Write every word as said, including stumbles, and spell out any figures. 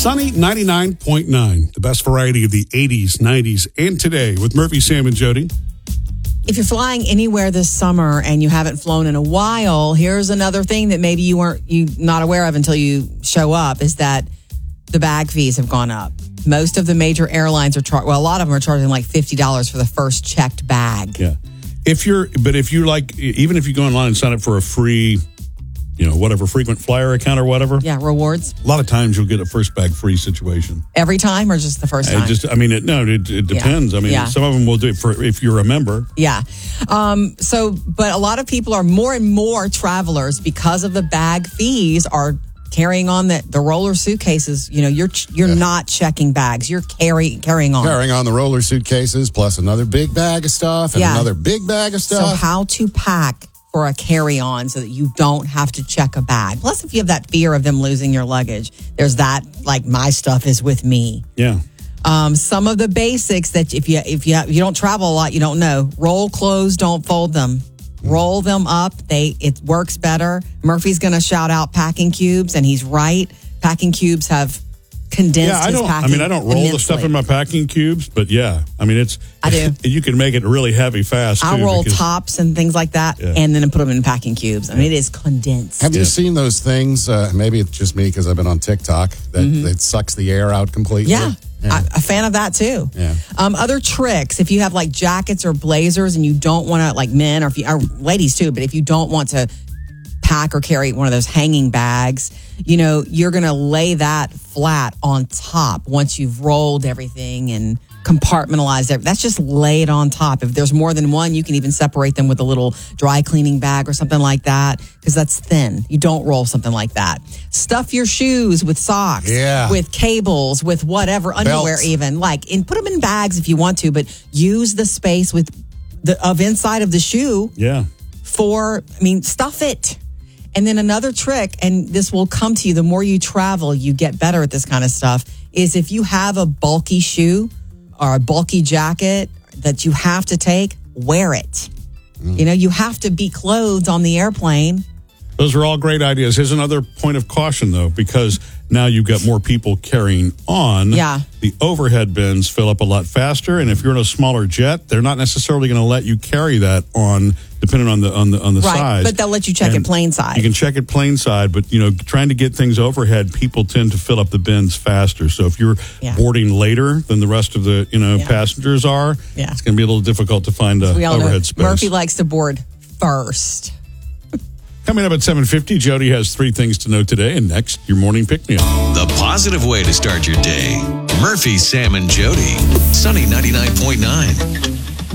Sunny ninety-nine point nine, the best variety of the eighties, nineties, and today with Murphy, Sam, and Jody. If you're flying anywhere this summer and you haven't flown in a while, here's another thing that maybe you weren't you not aware of until you show up is that the bag fees have gone up. Most of the major airlines are charging, well, a lot of them are charging like fifty dollars for the first checked bag. Yeah. If you're, but if you like, even if you go online and sign up for a free, you know, whatever, frequent flyer account or whatever. Yeah, rewards. A lot of times you'll get a first bag free situation. Every time or just the first time? I just, I mean, it, no, it, it depends. Yeah. I mean, Yeah. some of them will do it for if you're a member. Yeah. Um, so, but a lot of people are more and more travelers because of the bag fees are carrying on the, the roller suitcases. You know, you're you're Yeah. not checking bags. You're carry, carrying on. Carrying on the roller suitcases, plus another big bag of stuff, and Yeah. another big bag of So stuff. how to pack for a carry-on so that you don't have to check a bag. Plus, if you have that fear of them losing your luggage, there's that, like, my stuff is with me. Yeah. Um, some of the basics that if you if you have, you don't travel a lot, you don't know. Roll clothes, don't fold them. Roll them up. They it works better. Murphy's going to shout out packing cubes, and he's right. Packing cubes have condensed Yeah, I his don't. I packing mean, I don't roll the immensely. stuff in my packing cubes, but yeah, I mean, it's. I do. You can make it really heavy fast. I'll too, roll because- tops and things like that, Yeah. and then put them in packing cubes. I mean, it is condensed. Have Yeah. you seen those things? Uh, maybe it's just me because I've been on TikTok that, that sucks the air out completely. Mm-hmm. Yeah, I, a fan of that too. Yeah. Um, other tricks, if you have like jackets or blazers and you don't want to, like men or if you or ladies too, but if you don't want to pack or carry one of those hanging bags, you know, you're going to lay that flat on top once you've rolled everything and compartmentalized it. That's just lay it on top. If there's more than one, you can even separate them with a little dry cleaning bag or something like that because that's thin. You don't roll something like that. Stuff your shoes with socks, Yeah. with cables, with whatever, underwear Belts. even. Like, and put them in bags if you want to, but use the space with the of inside of the shoe Yeah. for, I mean, stuff it. And then another trick, and this will come to you the more you travel, you get better at this kind of stuff, is if you have a bulky shoe or a bulky jacket that you have to take, wear it. You know, you have to be clothed on the airplane. Those are all great ideas. Here's another point of caution, though, because now you've got more people carrying on. Yeah. The overhead bins fill up a lot faster, and if you're in a smaller jet, they're not necessarily going to let you carry that on, depending on the on the on the Right, size. but they'll let you check And it plain side. You can check it plain side, but you know, trying to get things overhead, people tend to fill up the bins faster. So if you're Yeah. boarding later than the rest of the you know Yeah. passengers are, Yeah. it's going to be a little difficult to find a We all overhead know space. Murphy likes to board first. Coming up at seven fifty, Jody has three things to know today, and next, your morning pick-me-up. The positive way to start your day. Murphy, Sam, and Jody. Sunny ninety-nine point nine.